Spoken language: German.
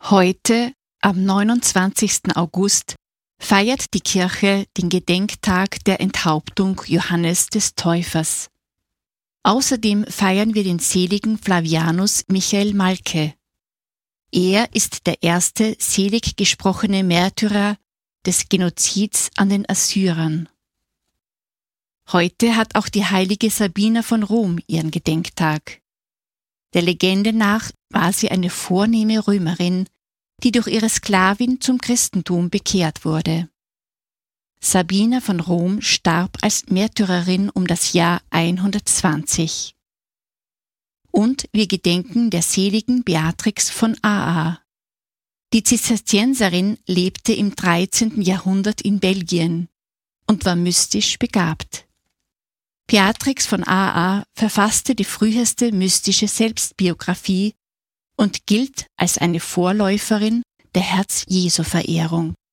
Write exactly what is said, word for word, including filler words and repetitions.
Heute, am neunundzwanzigsten August, feiert die Kirche den Gedenktag der Enthauptung Johannes des Täufers. Außerdem feiern wir den seligen Flavianus Michael Malke. Er ist der erste selig gesprochene Märtyrer des Genozids an den Assyrern. Heute hat auch die heilige Sabina von Rom ihren Gedenktag. Der Legende nach war sie eine vornehme Römerin, die durch ihre Sklavin zum Christentum bekehrt wurde. Sabina von Rom starb als Märtyrerin um das Jahr hundertzwanzig. Und wir gedenken der seligen Beatrix von Aa. Die Zisterzienserin lebte im dreizehnten Jahrhundert in Belgien und war mystisch begabt. Beatrix von Aa verfasste die früheste mystische Selbstbiographie und gilt als eine Vorläuferin der Herz-Jesu-Verehrung.